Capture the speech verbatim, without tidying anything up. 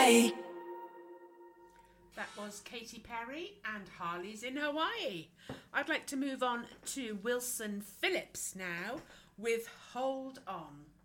Hawaii. That was Katy Perry and Harley's in Hawaii. I'd like to move on to Wilson Phillips now with Hold On.